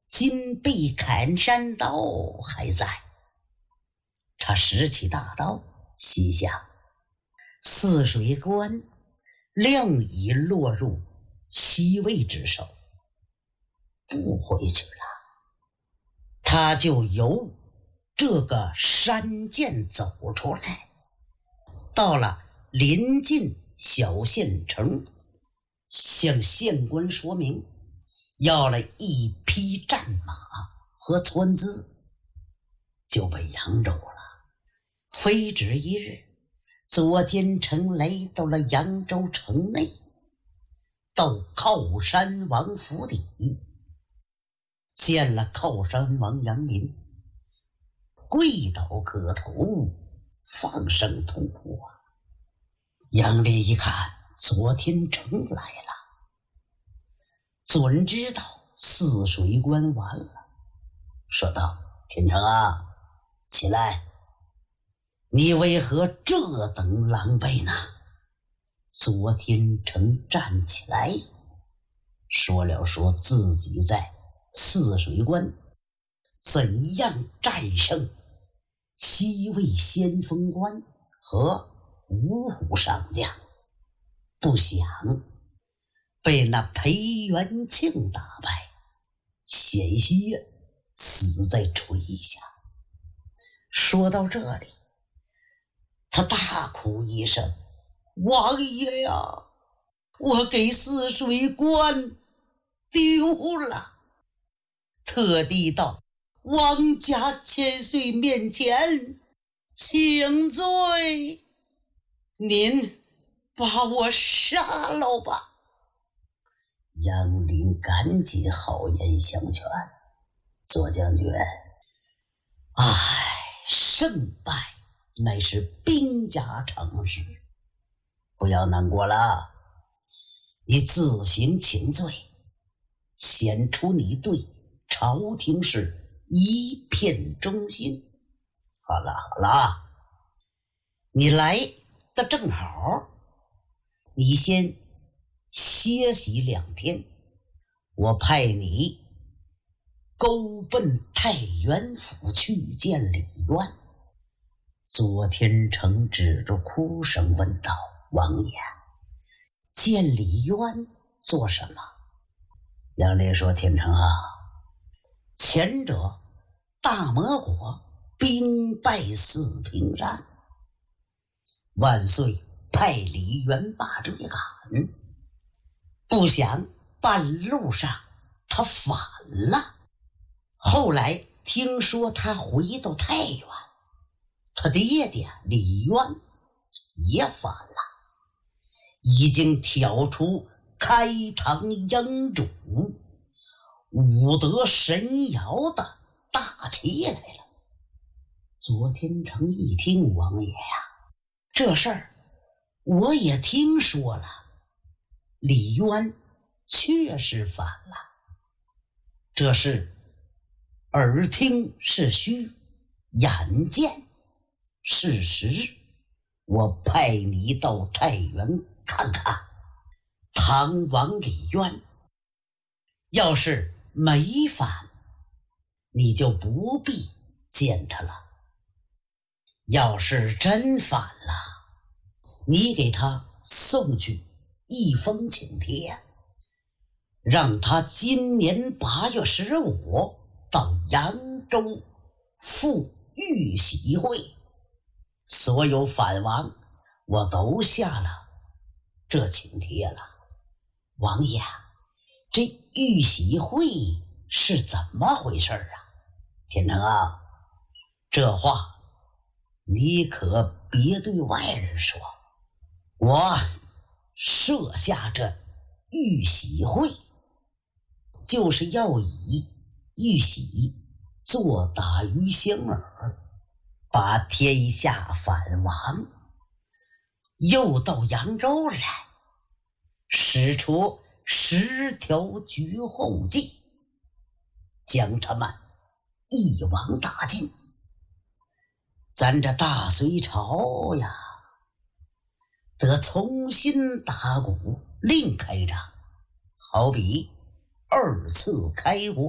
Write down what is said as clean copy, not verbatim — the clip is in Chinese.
金背砍山刀还在。他拾起大刀，心想泗水关另已落入西魏之手，不回去了，他就由这个山涧走出来，到了临近小县城，向县官说明要了一匹战马和船资，就被扬州了。非止一日，左天成来到了扬州城内，到靠山王府邸，见了靠山王杨林，跪倒磕头，放声痛哭啊！杨林一看左天成来了，准知道泗水关完了，说道：天成啊，起来，你为何这等狼狈呢？左天成站起来，说了说自己在泗水关怎样战胜西魏先锋官和五虎上将，不想被那裴元庆打败，险些死在麾下。说到这里，他大哭一声：王爷呀，我给泗水关丢了！特地到王家千岁面前请罪，您把我杀了吧！杨林赶紧好言相劝：左将军，胜败乃是兵家常事，不要难过了，你自行请罪，显出你对朝廷是一片忠心。好了，你来的正好，你先歇息2天，我派你勾奔太原府去见李渊。左天成止住哭声问道：王爷，见李渊做什么？杨烈说：天成啊，前者大魔国兵败四平山，万岁派李元霸追赶，不想半路上他反了，后来听说他回到太原，他爹爹李渊也反了，已经挑出开唐英主武德神尧的大旗来了。左天成一听：王爷呀，这事儿我也听说了，李渊确实反了，这事耳听是虚，眼见事实，我派你到太原看看。唐王李渊要是没反，你就不必见他了；要是真反了，你给他送去一封请帖，让他今年8月15到扬州赴玉玺会，所有反王我都下了这请帖了。王爷，这玉玺会是怎么回事啊？天成啊，这话你可别对外人说，我设下这玉玺会，就是要以玉玺作打于香饵，把天下反王诱到扬州来，使出10条绝后计，将他们一网打尽。咱这大隋朝呀，得重新打鼓，另开张，好比2次开国。